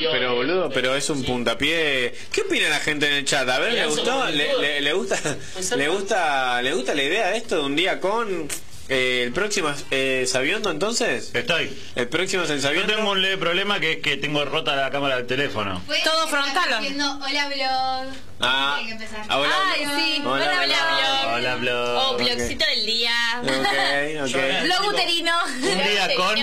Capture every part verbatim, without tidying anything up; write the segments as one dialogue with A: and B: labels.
A: pero boludo, pero es un puntapié. ¿Qué opina la gente en el chat? A ver, ¿le gustó? ¿Le, le, le gusta? ¿Le gusta? ¿Le gusta la idea de esto de un día con eh, el próximo eh, Sabiondo entonces?
B: Estoy.
A: El próximo es el
B: Yo
A: Sabiondo.
B: tengo un leve problema que es que tengo rota la cámara del teléfono.
C: Todo frontal.
D: Haciendo hola blog.
A: Ah,
D: Tiene que empezar.
A: ah, hola,
C: Ay,
A: blog.
C: sí.
A: Hola,
C: Hola,
A: blog.
B: Hola, blog.
C: Oh,
A: Ok.
C: blogcito del día.
A: Ok, ok.
C: Blog uterino.
B: Un día con...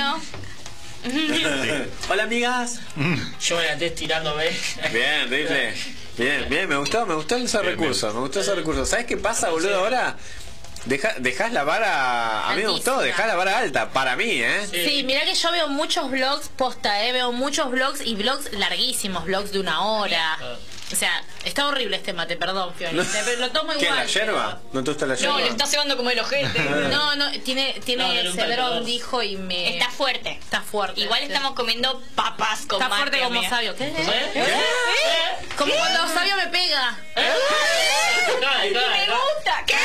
A: Hola, amigas.
E: Yo me la esté tirando, ¿ves?
A: Bien, Rifle. Bien, bien, me gustó, me gustó ese
B: Bien,
A: recurso,
B: bien.
A: me gustó ese recurso. ¿Sabes qué pasa, boludo, ahora? Deja, dejás la vara, a mí me gustó,
C: Altísima.
A: dejás la vara alta, para mí, ¿eh?
C: Sí, mirá que yo veo muchos vlogs, posta, eh, veo muchos vlogs y vlogs larguísimos, vlogs de una hora. O sea, está horrible este mate, perdón, Fiona. Pero lo tomo
A: ¿Qué,
C: igual.
A: la yerba? ¿No te gusta la yerba?
C: No, le está cebando como el ojete. No, no, tiene, tiene
E: No, le gusta el
C: cedrón,
E: color.
C: dijo, y me...
F: Está fuerte.
C: Está fuerte.
F: Igual estamos comiendo papas con
C: Está
F: mate,
C: fuerte como
F: amiga.
C: sabio. ¿Qué?
E: ¿Eh?
C: ¿Eh? Como cuando sabio me pega.
E: Cae, cae,
F: Me
E: cae.
F: gusta. ¿Qué?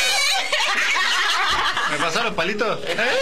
B: ¿Me pasaron los palitos?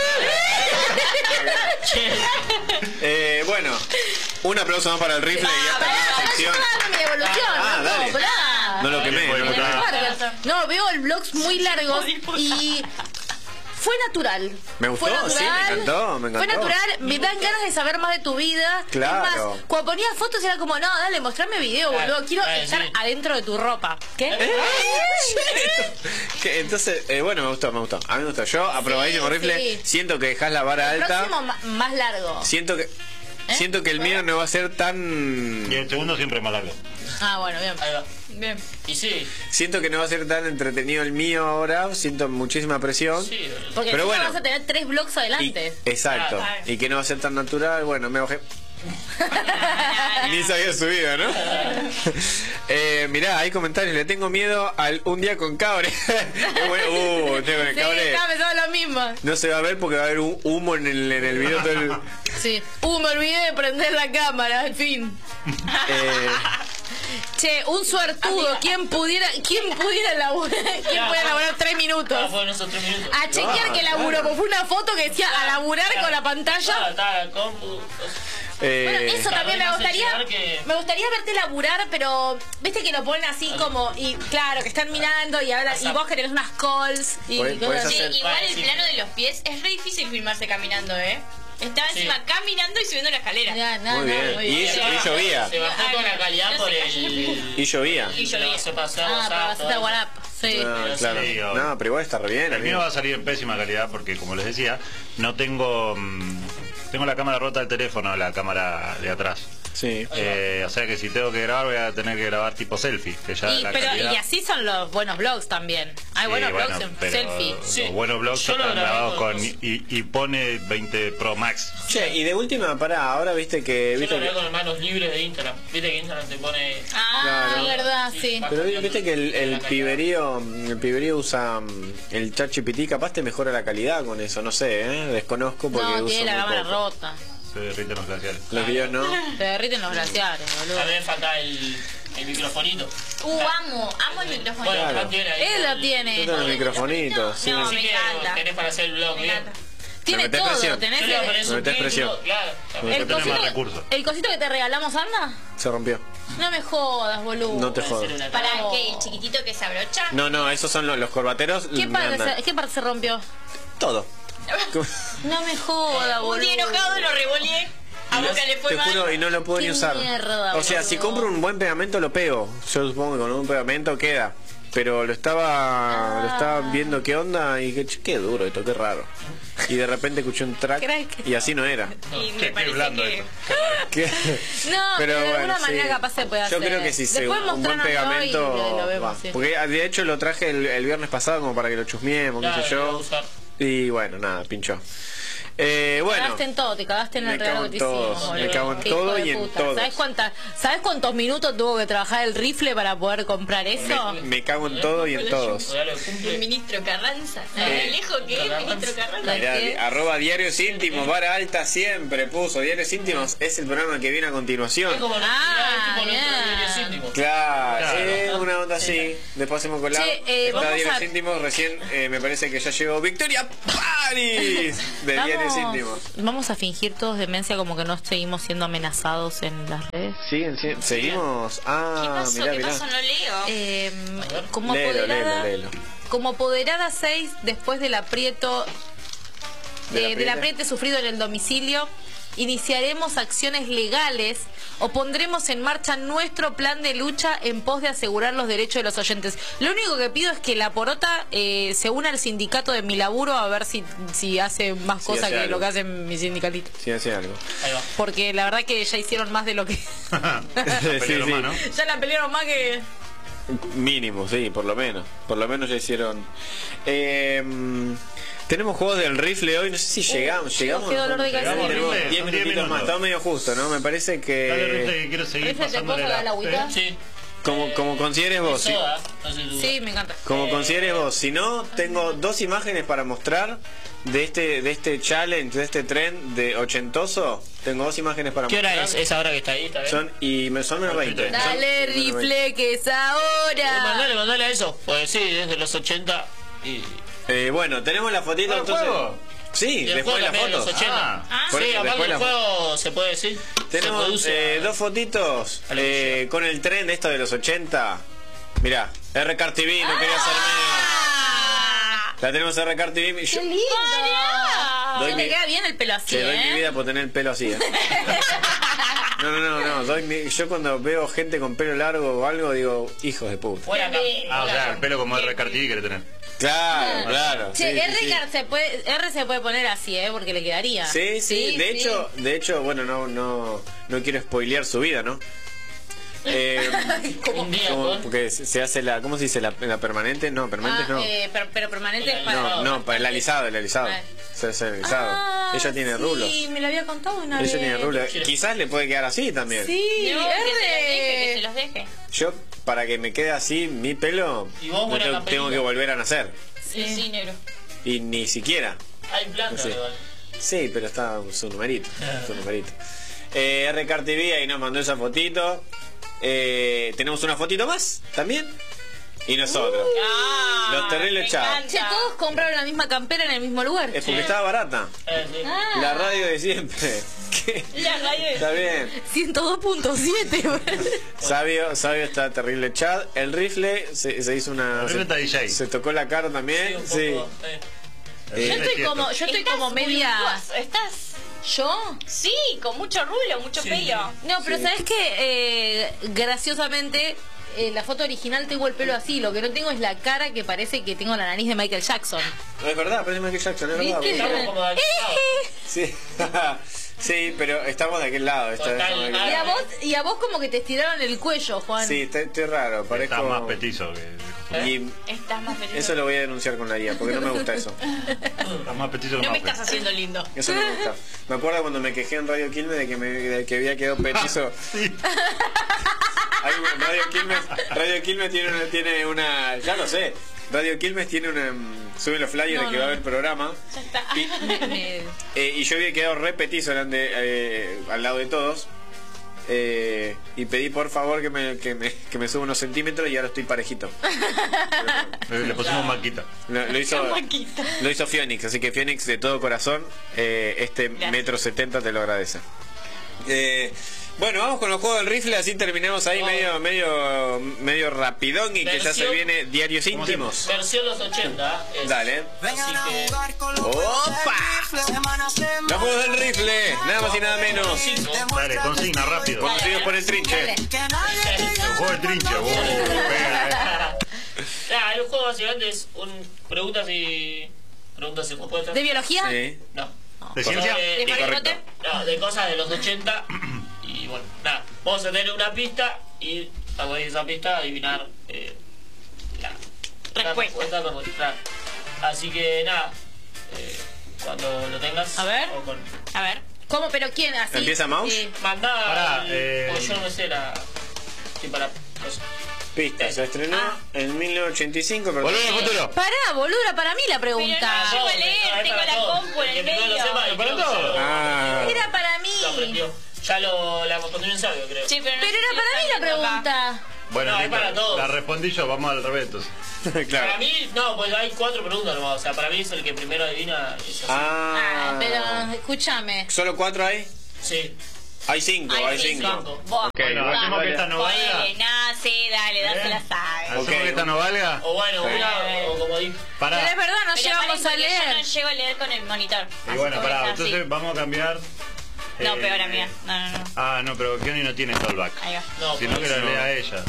A: Eh, bueno, un aplauso más para el Rifle y hasta la sección.
C: mi devolución.
A: Ah,
C: no,
A: dale.
C: pará.
A: No lo quemé, no lo quemé.
C: No, veo el vlogs muy largos y fue natural.
A: Me gustó,
C: Fue natural,
A: sí, me encantó, me encantó.
C: Fue natural, me dan ganas de saber más de tu vida.
A: Claro.
C: Es más, cuando ponía fotos era como, no, dale, mostrame video,
E: Claro,
C: boludo. Quiero
E: claro,
C: estar
E: sí.
C: adentro de tu ropa. ¿Qué?
A: ¿Eh? Que entonces, eh, bueno, me gustó, me gustó. A mí me gustó. Yo, aprobadísimo,
C: Sí,
A: Rifle.
C: sí.
A: Siento que dejás la vara
C: El
A: alta.
C: próximo ma- más largo.
A: Siento que. Siento que el mío no va a ser tan.
B: Y el segundo siempre es más largo.
C: Ah, bueno, bien.
E: Ahí va.
C: Bien.
E: Y sí,
A: Siento que no va a ser tan entretenido el mío ahora. Siento muchísima presión.
E: sí.
C: Porque
A: Pero
C: encima
A: bueno.
C: vas a tener tres vlogs
A: Y-
C: adelante.
A: exacto.
E: Claro.
A: Y que no va a ser tan natural. Bueno, me bajé. Ni se había subido, ¿no? eh, mirá, hay comentarios. Le tengo miedo al un día con Cabre. Qué bueno. Uh, un día con el
C: Sí,
A: Cabre.
C: estaba pensando lo mismo.
A: No se va a ver porque va a haber un humo en el, en el video. Todo el-
C: Sí. Uh, me olvidé de prender la cámara, en fin.
A: eh,
C: Che, un suertudo. ¿Quién pudiera, quién pudiera laburar? ¿Quién pudiera laburar tres
E: Ah,
C: minutos?
E: fueron esos tres minutos.
C: A chequear
A: Ah,
C: que laburó,
A: claro.
C: porque fue una foto que decía a laburar
E: Claro.
C: con la
E: Ah,
C: pantalla.
E: está la compu.
A: eh,
C: Bueno, eso
E: Cada
C: también
E: vez
C: me
E: hace
C: gustaría.
E: llegar que-
C: Me gustaría verte laburar, pero viste que lo ponen así como. Y claro, que están mirando y hablan. Y vos que tenés unas calls. Y
A: Podés- podés
C: cosas así.
F: Sí,
A: hacer-
F: igual
E: Vale,
F: el
E: sí.
F: plano de los pies es re difícil filmarse caminando, ¿eh? Estaba
E: Sí.
F: encima caminando y subiendo la escalera.
C: Ya, no,
A: Muy
C: no,
A: bien.
C: muy
A: Y
C: bien.
A: ella- y llovía.
E: Se bajó con la calidad
F: No
E: por
F: se
E: el.
A: Y llovía.
F: Y llovía.
E: Se pasó
C: Ah, para
E: WhatsApp,
C: hacer
E: todo
C: WhatsApp. Sí.
A: Ah,
E: Pero
A: claro.
B: sí, obvio.
A: No, pero igual está re bien.
B: El mío
A: amigo.
B: va a salir en pésima calidad porque, como les decía, no tengo... mm, tengo la cámara rota del teléfono, la cámara de atrás.
A: Sí.
B: Eh, o sea que si tengo que grabar voy a tener que grabar tipo selfie, que ya
C: Y,
B: la
C: pero,
B: calidad...
C: y así son los buenos vlogs también. Hay
B: Sí,
C: buenos
B: bueno,
C: vlogs en
B: pero
C: selfie.
E: Sí.
B: Los buenos blogs
E: Yo lo
B: están
E: grabé
B: grabados
E: con
B: con
E: los-
B: y, y pone veinte Pro Max.
A: Che, y de última, pará, ahora viste que.
E: Yo
A: Viste
E: lo veo
A: que
E: con manos libres de Instagram. Viste que Instagram te pone.
C: Ah,
A: Claro.
C: es verdad, sí.
A: pero viste que el, el
E: La calidad.
A: piberío el piberío usa mm, el ChatGPT, capaz te mejora la calidad con eso, no sé, ¿eh? Desconozco porque
C: No,
A: uso
C: tiene la
A: muy
C: cámara
A: poco.
C: rota.
B: Se derriten los glaciares.
A: Los videos no.
C: Se derriten los glaciares, boludo.
E: A mí me falta el, el microfonito.
F: Uh, amo, amo el micrófono.
E: Bueno,
A: Claro.
E: Juan tiene ahí
C: Él lo
E: el-
C: tiene.
A: Yo tengo los microfonitos, sí.
F: No,
E: Así
F: me
E: que
F: encanta.
E: tenés para hacer el blog
F: Me
E: bien.
F: encanta.
C: Tiene
A: metés
C: todo,
A: presión.
C: tenés
E: Yo le
C: el,
E: aparece
A: Me
E: un
A: metés
E: título,
A: presión.
E: claro.
A: Me
C: el
B: tenés más
C: cosito,
B: recursos.
C: el cosito que te regalamos, anda.
A: Se rompió.
C: No me jodas, boludo.
A: No te
E: Puede ser
A: jodas.
E: una
F: ¿Para
E: cara.
F: qué? ¿El chiquitito que se abrocha?
A: No, no, esos son los, los corbateros.
C: ¿Qué
A: me
C: parte,
A: andan.
C: se, ¿Qué parte se rompió?
A: Todo.
C: No me jodas, boludo.
F: Un día enojado lo revoleé. A Boca le fue
A: Te
F: mal.
A: juro, y no lo puedo
C: Qué
A: ni usar.
C: mierda,
A: o sea, si
C: boludo.
A: compro un buen pegamento lo pego. Yo supongo que con un pegamento queda. Pero lo estaba
C: Ah.
A: lo estaba viendo qué onda y dije, che, qué duro esto, qué raro. Y de repente escuché un track
C: ¿Crees que-
A: y así no era.
F: Y
B: Qué-
F: me
B: qué
F: parece
B: blando
F: que...
B: esto.
A: ¿Qué?
C: No, pero, de alguna
A: sí.
C: manera capaz se puede
A: Yo
C: hacer.
A: creo que si se,
C: Después
A: un buen
C: mostranoslo
A: pegamento
C: y lo, lo vemos,
A: va.
C: sí.
A: Porque de hecho lo traje el, el viernes pasado como para que lo chusmeemos,
E: Claro,
A: qué sé
E: lo voy a
A: yo.
E: usar.
A: Y bueno, nada, pinchó. Eh,
C: Te
A: bueno,
C: cagaste en todo, te cagaste en
A: me
C: el
A: cago
C: regalo
A: en
C: que te
A: todos,
C: hicimos,
A: me
C: boludo.
A: cago en
C: Qué hijo
A: todo
C: de
A: y en
C: puta.
A: todos.
C: ¿Sabes, cuánta, ¿Sabes cuántos minutos tuvo que trabajar el rifle para poder comprar eso?
A: me, me cago en todo y en todos.
E: Regalo de cumple.
F: El ministro Carranza.
A: Eh,
F: ¿El lejos que es, ministro Carranza?
A: Mirá,
C: ¿Qué?
A: arroba diarios íntimos, vara alta siempre puso. Diarios íntimos es el programa que viene a continuación.
E: Es como
C: Ah,
E: ah, tipo
C: bien.
E: nuestro diario íntimo.
A: Claro,
B: Claro.
A: eh, una onda así. Después hacemos collab.
C: Che, eh,
A: Está
C: vamos
A: Diarios
C: a-
A: íntimos, recién eh, me parece que ya llegó Victoria Paris de
C: Vamos
A: diarios íntimos.
C: Vamos a fingir todos demencia como que no seguimos siendo amenazados en las redes.
A: Siguen, siguen- seguimos.
F: ¿Qué
A: Ah,
F: pasó?
A: mirá,
F: ¿Qué
A: mirá.
F: pasó? No leo.
C: Eh, como
A: Léelo,
C: apoderada,
A: léelo, léelo.
C: como apoderada seis después del aprieto
A: ¿Del
C: de- del
A: apriete?
C: apriete sufrido en el domicilio, iniciaremos acciones legales o pondremos en marcha nuestro plan de lucha en pos de asegurar los derechos de los oyentes. Lo único que pido es que la porota eh, se una al sindicato de mi laburo a ver si, si hace más
A: Sí,
C: cosas
A: hace
C: que
A: algo.
C: lo que hace mi sindicalito.
A: Sí, hace algo.
E: Ahí va.
C: Porque la verdad que ya hicieron más de lo que...
B: Pelearon
A: Sí, sí.
B: más, ¿no?
C: ya la pelearon más que...
A: Mínimo, sí, por lo menos. Por lo menos ya hicieron. Eh, tenemos juegos del rifle hoy. No sé si llegamos. Llegamos.
C: qué dolor de cabeza.
B: Llegamos,
A: Tenemos
B: rifle,
A: diez
B: son diez
A: minutitos más.
B: minutos.
A: Estamos medio justo, ¿no? Me parece
B: Dale, Rifle,
A: que.
B: que quiero seguir
C: Rifle, ¿te puedo
B: pasándole
C: sacar la
B: la...
C: agüita?
E: Sí.
A: Como, como consideres vos. sí.
E: Soda, no sé tú.
C: Sí, me encanta.
A: Como
E: Eh,
A: consideres vos. Si no, tengo dos imágenes para mostrar de este de este challenge, de este tren de ochentoso. Tengo dos imágenes para
E: ¿Qué hora
A: mostrar.
E: es? Esa hora que está ahí, ¿está bien?
A: Son, y me son menos veinte. Son-
C: Dale,
A: son menos veinte.
C: rifle, que es
E: Eh,
C: ahora.
E: Mandale, mandale a eso. Pues sí, desde los ochenta y...
A: Eh, bueno, tenemos la fotito
B: ¿Ah, el
A: entonces.
B: juego?
A: Sí,
E: y el
A: después
E: juego
A: la
E: también de los
A: foto.
E: ochenta.
B: Ah.
A: Por
E: sí,
A: eso,
E: aparte
A: después
E: del
A: la-
E: juego se puede decir. se
A: Tenemos
E: produce
A: eh,
E: a-
A: dos fotitos
E: a la
A: eh,
E: velocidad.
A: con el tren de esto de los ochenta. Mirá, R K T V, no quería ser
C: Ah,
A: medio. La tenemos R K T V. Yo
C: ¡Qué lindo!
A: Doy
C: Se
A: mi-
C: le queda bien el pelo así,
A: che, doy mi
C: ¿eh?
A: vida por tener el pelo así. ¿eh? No, no, no, no. Doy mi- yo cuando veo gente con pelo largo o algo, digo, hijos de puta.
E: Fuera acá.
B: Ah, o sea, el pelo como R K T V quiere tener.
A: Claro, claro.
C: Che,
A: sí,
C: R,
A: sí, sí.
C: se puede, R se puede poner así, ¿eh? Porque le quedaría.
A: Sí, sí, de
C: sí.
A: hecho, de hecho, bueno, no, no, no quiero spoilear su vida, ¿no? Eh,
E: Un día
A: como-
E: con...
A: porque se se hace la, ¿cómo se dice? La, la permanente, no, permanente
C: Ah,
A: no.
C: eh, pero, pero permanente es para...
A: No, no, para el alisado, el alisado.
C: Ah.
A: Se hace el alisado.
C: Ah,
A: Ella tiene
C: sí,
A: rulos.
C: me lo había contado una
A: Ella
C: vez.
A: tiene rulos. Quizás le puede quedar así también.
C: Sí,
F: No, que se los deje, que se
C: R.
F: los deje.
A: Yo, para que me quede así mi pelo,
E: Y vos,
A: lo
E: buena
A: tengo,
E: camperita.
A: tengo que volver a nacer.
F: Sí, sí, negro.
A: Y ni siquiera.
E: Hay planta,
A: Sí.
E: igual.
A: Sí, pero está su numerito. Su numerito. Eh, R K T V ahí nos mandó esa fotito. Eh, tenemos una fotito más también. Y nosotros.
F: Ah,
A: Los terribles
F: me
A: chavos.
F: encanta.
C: Che, todos compraron la misma campera en el mismo lugar.
A: Es porque
E: Sí.
A: estaba barata.
E: Eh, sí.
C: Ah.
A: La radio de siempre. ¿Qué?
F: La radio de-
A: Está bien.
C: ciento dos punto siete.
A: Sabio, Sabio está terrible chat. El rifle se, se hizo una.
B: El rifle está
A: se,
B: D J.
A: se tocó la cara
E: Sí,
A: también.
E: un
A: Sí.
E: poco, eh.
A: Eh,
C: Yo estoy
B: Cierto.
C: como, yo estoy
F: Estás
C: como media.
F: voluptuoso, Estás...
C: ¿Yo?
F: Sí, con mucho rulo, mucho
E: Sí.
F: pelo.
C: No, pero
A: Sí.
C: ¿sabes qué? Eh, graciosamente, en la foto original tengo el pelo así. Lo que no tengo es la cara que parece que tengo la nariz de Michael Jackson.
A: No es verdad, parece Michael Jackson, es verdad.
C: ¿Viste?
A: boludo.
E: Estamos como de aquel lado.
A: Sí. Sí, pero estamos de aquel lado. esta-
E: Total,
A: estamos de aquel
C: Y a
A: lado.
C: vos, y a vos como que te estiraron el cuello, Juan.
A: Sí, estoy, estoy raro, parezco.
B: Está más petizo que...
A: Y
F: Estás más feliz.
A: eso lo voy a denunciar con la I A, porque no me gusta eso.
B: Está más petizo que
F: No me
B: Mafre.
F: estás haciendo lindo.
A: Eso no me gusta. Me acuerdo cuando me quejé en Radio Quilmes de que, me, de que había quedado petizo.
B: Sí.
A: Hay un- Radio Quilmes, Radio Quilmes tiene una, tiene una, ya lo sé. Radio Quilmes tiene una, mm, sube los flyers
C: No,
A: de que
C: no,
A: va a
C: no.
A: haber programa.
F: Ya está.
A: Y,
C: Me-
A: eh, y yo había quedado re petizo delante, eh, al lado de todos. Eh, y pedí por favor que me, que, me, que me suba unos centímetros y ahora estoy parejito.
B: Le le pusimos maquita.
A: Lo, lo hizo,
F: Maquita.
A: lo hizo Phoenix, así que Phoenix de todo corazón, eh, este
F: Gracias.
A: metro setenta te lo agradece. Eh, bueno, vamos con los juegos del rifle, así terminamos ahí
E: Oh.
A: medio medio medio rapidón y que ya se
E: Versión-
A: viene diarios
B: ¿Cómo
A: íntimos.
E: Versión los ochenta. es.
A: Dale.
E: Así que...
A: ¡Opa! Los juegos del rifle, nada más y nada menos.
E: Cinco.
B: Dale, consigna rápido.
A: Conocidos por el trinche.
B: El juego de trinche, vos. Pega, eh.
E: Nah, el juego básicamente es un preguntas y preguntas y respuestas.
C: ¿De biología?
A: Sí.
E: No.
B: ¿De
E: Cosas
B: ciencia?
E: de-
F: ¿De Harry
A: Correcto.
F: Potter?
E: No, de cosas de los ochenta. Y bueno, nada. Vamos a tener una pista y a través de esa pista adivinar eh, la la
F: Respuesta.
E: respuesta, claro. Así que nada. eh, cuando lo tengas.
C: A ver.
E: o con-
F: A ver.
C: ¿Cómo? ¿Pero quién? ¿Así?
A: ¿Empieza Mouse?
C: Eh,
E: Mandá.
B: Pará,
E: el-
B: eh,
E: porque yo no me sé la. Sí, para. no sé.
A: Pista, se estrenó en mil novecientos ochenta y cinco. pero-
B: Volver al futuro.
C: Pará, boluda, para mí la
F: Pero
C: pregunta.
F: no, yo voy a leer,
E: No, es
F: tengo
E: para
F: la
E: todos.
F: compu en el
E: Que primero lo
F: medio.
E: sepa y
B: ¿Para
E: creo que
B: todos?
E: ya lo-
A: Ah.
C: Era para mí.
E: Lo aprendió. Ya lo la respondió en sabio, creo.
F: Sí, pero no
C: Pero
F: sé
C: era
F: si
C: para mí
F: está
C: la
F: viendo acá.
C: pregunta.
B: Bueno,
E: No, es
B: listo,
E: para todos.
B: la respondí yo, vamos al revés entonces.
E: Para
A: Claro.
E: mí, no, pues hay cuatro preguntas nomás. O sea, para mí es el que primero adivina. Es así.
C: Ah,
A: Ah,
C: pero escúchame.
A: ¿Solo cuatro hay?
E: Sí.
A: Hay cinco,
F: Hay
A: hay
F: cinco.
A: cinco.
F: Vos,
A: Ok,
B: Bueno,
A: bueno,
B: hacemos que
A: vale.
B: esta no valga.
F: Ponele, nace, dale, dale,
B: ¿Eh?
F: la sabe.
B: ¿Hacemos
A: Ok.
B: que esta no valga?
E: O bueno,
A: Sí.
E: una, o como dije.
B: Pará.
C: Pero es verdad, no
F: Pero
C: llegamos
F: paren,
C: a
F: porque yo
C: leer.
F: no llego a leer con el monitor.
B: Y
F: Así
B: bueno,
F: como
B: pará,
F: está
B: entonces
F: así.
B: vamos a cambiar.
F: No,
B: eh,
F: peor amiga. No, no, no.
B: Ah, no, pero Kenny no tiene callback.
F: Ahí va.
E: No,
B: Sino que la
E: pues,
B: lea ella.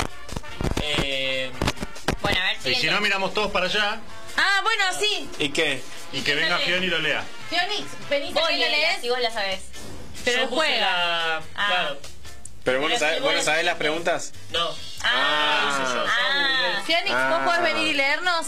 E: Eh,
F: Bueno, a ver si
B: Y
F: le
B: si no,
F: toca.
B: miramos todos para allá
C: Ah, bueno, sí.
A: ¿Y qué?
B: y que venga Fiona y lo lea.
C: Fionix, venís
F: Vos
C: a leer.
F: lees si vos la sabés.
C: Pero
E: yo
C: él
E: puse
C: juega.
E: la-
F: Ah.
E: Claro.
A: ¿Pero vos no
E: Pero
A: sabés,
E: sí,
A: vos no
E: vos-
A: sabés las preguntas?
E: No.
A: Ah.
E: Hice yo, yo
F: Ah.
E: googleé.
C: Fionix,
A: Ah.
C: ¿vos podés venir y leernos?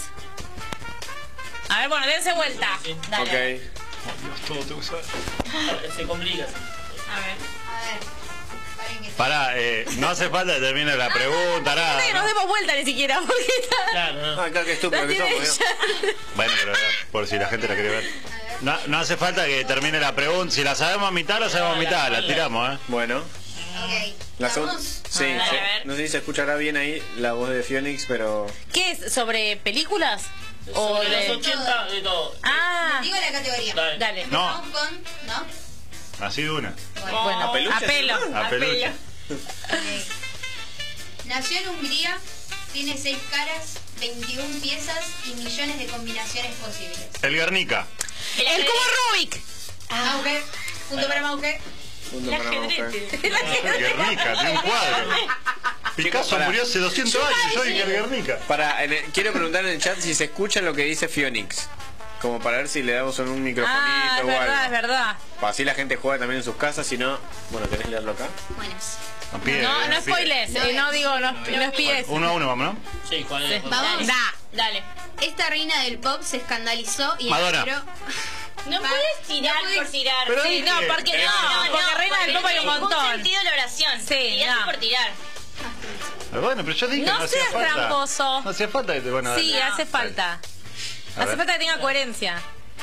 C: A ver, bueno, dense vuelta.
E: Sí.
F: Dale.
A: Ok.
B: Todo tengo que saber.
E: Se complica.
F: A ver.
D: A ver. Paren que
B: Pará, eh, no hace falta que termine la pregunta, nada.
C: No que nos
B: ¿no?
C: demos vuelta ni siquiera, porque está...
E: Claro, no.
A: Ah, claro, qué estúpido
C: la
A: que
C: tiene
A: somos. ¿no?
C: ella.
B: Bueno, pero eh, por si la gente la quiere ver. No, no hace falta que termine la pregunta. Si la sabemos a mitad, la sabemos a mitad. La tiramos, ¿eh?
A: Bueno.
D: Ok.
A: La segunda.
D: Vamos.
A: Sí,
F: A ver,
A: sí.
F: a ver.
A: No sé si se escuchará bien ahí la voz de Phoenix, pero.
C: ¿Qué es? ¿Sobre películas? O
E: Sobre los
C: de...
E: ochenta, de todo.
C: Ah,
D: Digo la categoría.
E: Dale.
C: dale.
B: No.
D: Vamos con. ¿No?
B: Así de una.
C: Bueno,
A: ¿A peluche?
C: a pelo.
B: A peluche.
D: Ok. Nació en Hungría, tiene seis caras, veintiuna piezas y millones de combinaciones posibles.
B: El Guernica.
C: El cubo Rubik.
D: Mauge. Punto para Mauge.
A: Punto
F: El
A: para
F: ajedrez.
A: Mauge.
B: Guernica, tiene un cuadro. Picasso
A: pará.
B: murió hace doscientos años. Yo dije el Guernica.
A: Para, en el- quiero preguntar en el chat si se escucha lo que dice Phoenix. Como para ver si le damos un microfonito
C: Ah, es
A: o
C: verdad,
A: algo.
C: es verdad.
A: Para así la gente juega también en sus casas, si no. Bueno, ¿querés leerlo acá?
D: Bueno.
B: No, pide,
C: No,
B: eh,
C: no
B: pide.
C: spoilers,
D: No,
C: eh, no
D: es-
C: digo, no, no espies.
B: Uno a uno, vamos, ¿no?
E: Sí, ¿cuál es?
D: Vamos.
C: Da.
F: Dale.
D: Esta reina del pop se escandalizó y
B: Madonna.
D: entró-
F: No
D: Pa-
F: puedes tirar
D: no podés-
F: por tirar.
B: Pero
C: Sí,
B: dije,
C: no, porque
B: eh,
C: no, porque Reina del Pop hay un
F: tiene ningún
C: montón.
F: sentido la oración.
C: Sí,
F: Tiraste
C: no.
F: por tirar.
B: Pero bueno, pero yo dije
C: No
B: no, hacía
C: seas
B: falta.
C: tramposo.
B: No hacía falta que te bueno,
C: Sí,
B: dale.
C: hace falta.
B: A
C: Hace
B: ver.
C: falta que tenga coherencia.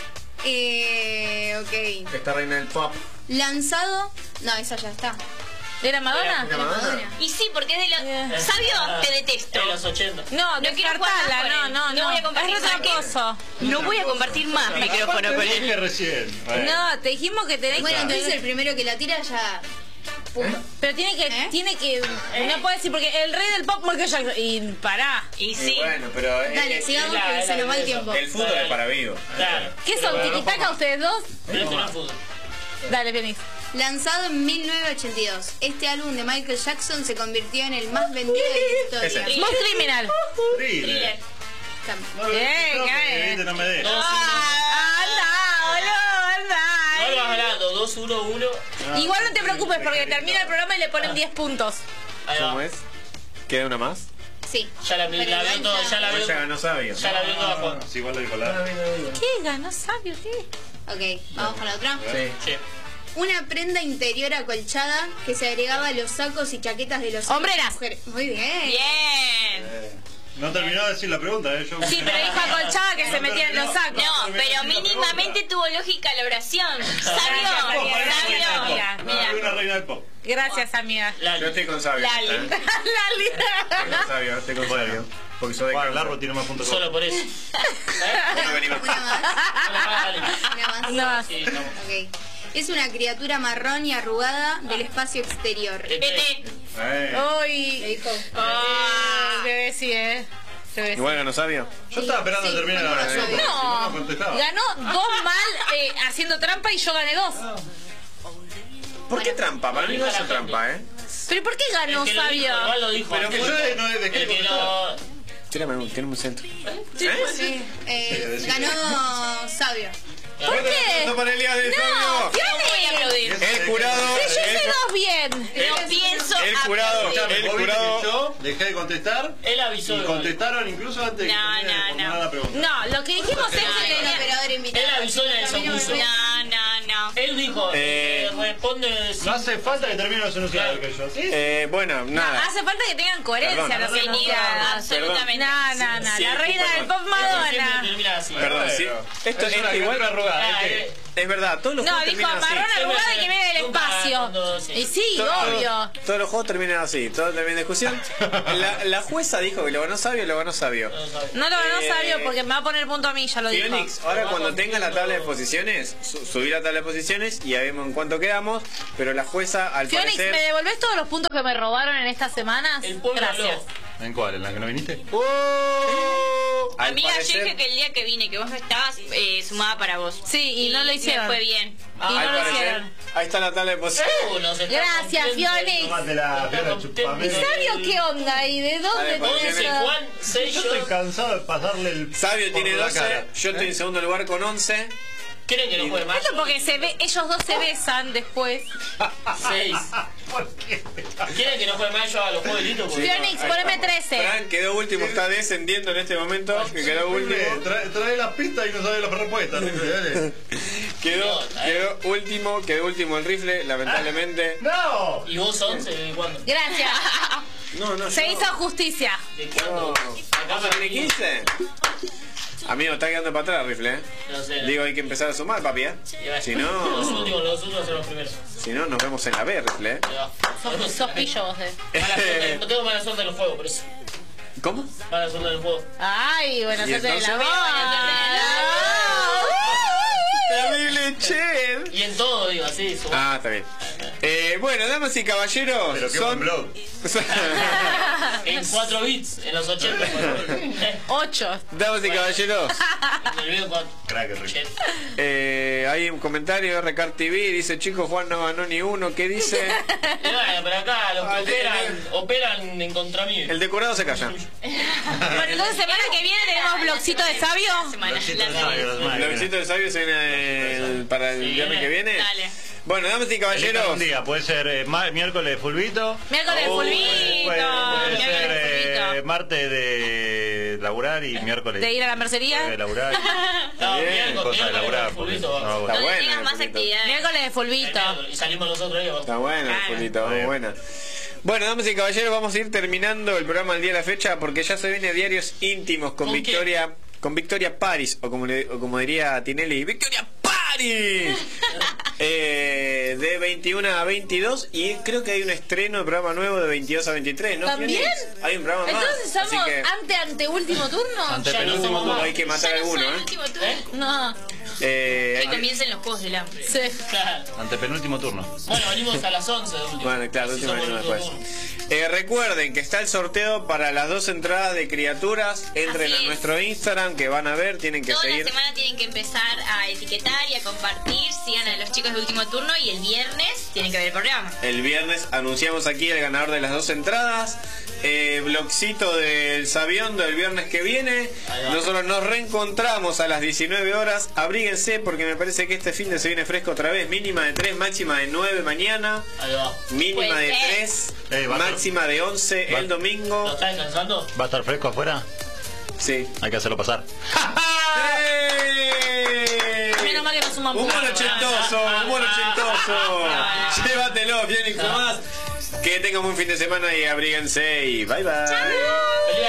D: Eh, ok.
A: Esta reina del pop.
D: Lanzado. No, esa ya está.
C: ¿Era Madonna?
A: ¿Era Madonna?
F: Y sí, porque es de los...
C: Yeah.
F: Sabio, te detesto.
E: De los ochenta.
C: No,
F: No quiero jugar más
C: descartala,
F: con
C: no,
F: él.
C: no,
F: No
C: no.
F: voy a compartir
C: Es
F: más
C: tramposo.
F: No voy a compartir más micrófono con
B: Aparte
F: él.
B: dije recién. Bueno.
C: No, te dijimos que tenés
D: Bueno,
C: que...
D: entonces el primero que la tira ya. Punto.
C: Pero tiene que,
D: ¿Eh?
C: tiene que, no puede decir, porque el rey del pop, Michael Jackson, y pará.
F: Y
A: Y
F: sí.
A: bueno, pero. eh,
D: Dale,
A: eh,
D: sigamos
E: la-
D: porque
E: la-
D: se nos va el
E: eso.
D: tiempo.
A: El fútbol es para vivos.
E: Claro.
C: ¿Qué
E: Pero
C: son,
E: bueno,
C: tiquitaca ustedes dos?
E: Pero esto no es fútbol.
C: Dale, Phoenix.
D: Lanzado en mil novecientos ochenta y dos, este álbum de Michael Jackson se convirtió en el más vendido de la historia.
A: Ese.
C: Most Criminal.
B: Thriller.
F: Thriller.
B: No lo
C: Bien,
B: dije yo porque,
C: cae.
B: viste, no me dé.
E: No.
C: Ah, anda, boludo,
E: No lo vas
C: anda.
E: ganando, dos uno uno.
C: Igual no te preocupes, porque termina el programa y le ponen diez puntos.
E: Ahí
A: ¿Cómo
E: va.
A: es? ¿Queda una más?
D: Sí.
E: Ya la,
D: Pero
E: la veo
D: igual
E: todo,
D: ya-
E: ya la
A: Pues ya
E: veo.
A: ganó sabio.
E: Ya la veo toda Juan.
B: Sí, igual lo dijo la.
C: ¿Qué? ¿Ganó sabio? ¿Qué?
D: Ok, vamos con la otra.
A: Sí.
E: Sí.
D: Una prenda interior acolchada que se agregaba a los sacos y chaquetas de los hombres y
C: Hombreras.
D: mujeres. Muy bien.
F: Bien.
B: No terminó de decir la pregunta, ¿eh? Yo...
C: Sí, pero dijo acolchada que se metía en los sacos.
F: No, pero mínimamente tuvo lógica la oración. Sabio,
C: Gracias,
F: sabio.
C: María.
B: No, soy una reina del pop.
C: Gracias, amiga.
E: Lali.
A: Yo estoy con sabio.
F: Lali.
A: ¿eh? Estoy
C: Lali.
A: con sabio, estoy con sabio. Porque soy de
B: Juan
A: cáncer.
B: Larro tiene más puntos que vos.
E: Solo por eso.
A: Bueno, venimos.
D: Una más.
E: Una más, Lali.
D: Una más.
C: No,
E: Sí, estamos.
D: Ok. Es una criatura marrón y arrugada del espacio exterior.
E: Eh,
F: Tete.
B: Eh.
D: Le
C: Uy.
D: dijo.
C: Ah, bebé sí, eh. Bebé sí.
A: Igual ganó sabio.
B: Yo estaba esperando
D: Sí,
B: que termine la
D: bueno,
B: oración.
D: no.
B: porque si no, no contestaba.
C: Ganó dos mal eh, haciendo trampa y yo gané dos.
A: ¿Por qué trampa? Para mí no es trampa, ¿eh?
C: ¿Pero por qué ganó
E: El que lo dijo,
C: sabio?
E: igual lo dijo.
B: Pero que yo no es de
E: El
B: qué
E: que
B: contestar.
E: lo...
A: Tírame un, tírame un centro.
D: Sí. Eh, ganó sabio.
C: ¿Por qué?
A: ¡Punto para Elías de
C: No,
A: sabio!
F: No voy a
C: Fione.
F: aplaudir.
A: El jurado.
C: Si yo hice
A: el-
C: dos bien.
F: No pienso
A: El jurado.
F: aplaudir.
A: El
B: Vos viste
A: jurado-
B: que yo dejé de contestar
E: Él avisó.
B: y
E: igual.
B: contestaron incluso antes de que
F: No,
B: termine de
F: no,
B: formular
F: no.
B: la pregunta.
C: No, lo que dijimos es
D: El
C: que
D: operador invitado.
E: Él avisó en el desopuso.
F: No, no, no.
E: Él dijo,
A: Eh,
E: eh, responde...
B: No hace falta que termine los enunciados que yo. ¿Sí?
A: Eh, bueno, nada.
C: hace falta que tengan coherencia
A: Perdón.
C: los
F: Venido,
C: enunciados.
F: absolutamente.
C: No, no, no.
E: Sí,
C: La reina del pop
E: Siempre
C: Madonna.
E: termina así.
A: Perdón, sí.
B: Bueno,
A: Esto
B: es
A: es
B: una
A: igual.
B: criatura arrugada.
E: Ah,
B: ¿eh?
E: eh,
A: es verdad, todos los
C: No,
A: juegos
C: dijo
A: terminan así.
C: marrón al lugar de que viene del
E: Nunca
C: espacio.
E: cuando- sí.
C: Y sí,
A: Todo-
C: obvio.
A: Todos los juegos terminan así, todos terminan en discusión. La, la jueza dijo que lo ganó sabio, lo ganó sabio.
E: No sabe.
C: No lo ganó
A: Eh,
C: sabio porque me va a poner punto a mí, ya lo dijo.
A: Phoenix, ahora cuando tengas la tabla de posiciones, su- subí la tabla de posiciones y ya vemos en cuánto quedamos, pero la jueza al
C: Phoenix,
A: parecer...
C: ¿me devolvés todos los puntos que me robaron en estas semanas?
E: El pueblo
C: Gracias.
E: habló.
B: ¿En cuál? ¿En la que no viniste?
A: ¡Oh! Al
F: Amiga,
A: parecer-
F: yo dije que el día que vine, que vos no estabas, eh, sumaba para vos.
C: Sí, y no lo hicieron.
F: me fue bien.
C: Y
A: al
C: no lo
A: parecer,
C: hicieron.
A: ahí está la tabla de posiciones.
E: Uh, nos está
C: Gracias,
E: rompiendo el-
C: Phoenix.
B: Tómatela,
E: nos está
B: Fiona,
E: rompiendo
B: chupame.
E: el-
C: ¿Sabio qué onda? ¿Y de dónde
A: Vale,
C: tenés
A: posiciones.
E: once,
C: eso?
E: Juan, seis,
B: Yo estoy
E: yo.
B: cansado de pasarle el...
A: Sabio tiene
B: por la
A: doce,
B: cara.
A: yo estoy en segundo lugar con once.
E: ¿Quieren que no juegue más?
C: Esto porque se ve, ellos dos se besan después.
E: Seis.
B: ¿Por qué?
E: ¿Quieren que no juegue más yo a los juegos de Lito? Porque-
C: Phoenix,
A: Ahí
C: poneme
A: estamos.
C: trece.
A: Fran quedó último, está descendiendo en este momento, que quedó último.
B: Trae, trae las pistas y no sabe las respuestas. Dale.
A: Quedó, quedó último, quedó último el rifle, lamentablemente.
B: ¡No!
E: ¿Y vos once de cuándo?
C: Gracias.
A: No, no,
C: Se
A: yo-
C: hizo justicia.
E: ¿De
A: No.
E: cuándo?
A: ¿Vamos a tener quince? Amigo, está quedando para atrás el rifle, ¿eh?
E: No sé.
A: Digo, hay que empezar a sumar, papi, ¿eh? Si
E: Los
A: no,
E: últimos, los últimos son los primeros.
A: si no, nos vemos en la B, rifle, ¿eh?
E: Ahí va.
C: Sos, sos pillo vos, eh.
E: Mala suerte, no tengo mala suerte en los juegos, por eso.
A: ¿Cómo?
E: Mala suerte en el juego.
C: Ay, buena
A: ¿Y
C: suerte de la
A: entonces? Terrible, che.
E: Y en todo, digo, así. su-
A: Ah, está bien. Eh, bueno, damas y caballeros,
B: Pero qué
A: son...
B: buen blog.
E: En cuatro bits, en los ochenta.
C: Ocho.
A: Damas y caballeros,
E: En el video cuatro.
B: Crack, Rick.
E: ochenta.
A: eh, hay un comentario de R K T V, dice, chicos, Juan no ganó ni uno, ¿qué dice?
E: Y bueno, pero acá los que
A: Ah,
E: operan, operan en contra mí.
A: El decorado se calla.
C: Bueno, entonces semana que viene tenemos blogcito de sabio.
F: Semana,
B: Blogcito
F: la
B: de sabio,
F: semana.
B: semana.
A: ¿La visita del sabio se viene el- para el
E: Sí,
A: viernes que viene?
F: Dale.
A: Bueno, damas y
B: Elijan
A: caballeros,
B: un día, puede ser eh, ma- miércoles fulbito.
C: Miércoles de
A: Oh,
B: Puede,
C: fulbito.
B: puede
C: Miércoles
B: ser
C: de
B: eh,
C: fulbito.
B: martes de laburar y miércoles
C: De ir a la mercería.
B: de laburar.
E: No,
A: Bien,
E: miércoles,
B: cosa de
E: miércoles,
B: laburar,
E: fulbito,
B: porque-
E: vamos.
B: no,
A: está
F: Donde
A: bueno.
F: tengas
A: el
F: más
A: fulbito.
F: actividades.
C: Miércoles de fulbito.
E: Y salimos nosotros ahí. vamos.
A: Está bueno,
F: Claro.
A: Julito, muy
B: Bien.
A: buena. Bueno, damas y caballeros, vamos a ir terminando el programa al día de la fecha porque ya se viene Diarios Íntimos con
E: ¿Con
A: Victoria, con Victoria Paris, o como, le- o como diría Tinelli, Victoria Paris. Eh, de veintiuno a veintidós y creo que hay un estreno de programa nuevo de veintidós a veintitrés, ¿no?
C: ¿También?
A: Phoenix? Hay un programa
C: Entonces
A: más.
C: somos
A: Así que
C: ante ante último turno.
B: Ante
E: Ya no
B: penúltimo
E: somos
B: turno.
E: más.
A: hay que matar
F: Ya no
A: alguno,
F: son el
A: ¿eh?
F: último turno.
E: ¿Eh?
C: No.
A: Eh, hay
F: Que
A: que-
F: comiencen los juegos del hambre.
C: Sí.
E: Claro.
B: Ante penúltimo turno.
E: Bueno, venimos a las once de último.
A: Bueno, claro,
E: Así
A: último
E: somos
A: año
E: los
A: después.
E: turnos.
A: Eh, recuerden que está el sorteo para las dos entradas de criaturas. Entren
F: Así
A: a
F: es.
A: nuestro Instagram que van a ver, tienen que
F: Toda
A: seguir.
F: la semana tienen que empezar a etiquetar y a compartir. Sigan a los chicos de último turno y el viernes tienen que ver el programa.
A: El viernes anunciamos aquí el ganador de las dos entradas. Eh, blogcito del Sabiondo el viernes que viene.
E: Ahí va.
A: Nosotros nos reencontramos a las diecinueve horas. Abríguense porque me parece que este fin de se viene fresco otra vez. Mínima de tres, máxima de nueve mañana.
E: Ahí va.
A: Mínima
F: Puede
A: de
F: ser.
A: tres,
B: Eh, va a ser-
A: máxima de once
B: va-
A: el
E: ¿Lo
A: domingo.
E: estás descansando?
B: ¿Va a estar fresco afuera?
A: Sí.
B: Hay que hacerlo pasar.
A: ¡Eh!
C: Menos mal que no suman
A: Humor
C: puntos.
A: ochentoso, humor ochentoso. Llévatelo, bien y más. Que tengan un fin de semana y abríguense y bye bye.
E: Feliz